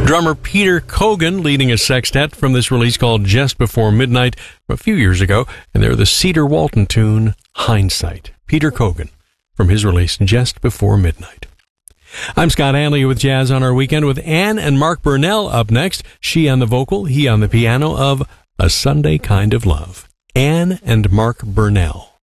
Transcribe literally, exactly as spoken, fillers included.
Drummer Peter Cogan leading a sextet from this release called Just Before Midnight from a few years ago, and they're the Cedar Walton tune, Hindsight. Peter Cogan from his release Just Before Midnight. I'm Scott Hanley with Jazz on Our Weekend with Ann and Mark Burnell up next. She on the vocal, he on the piano of A Sunday Kind of Love. Ann and Mark Burnell.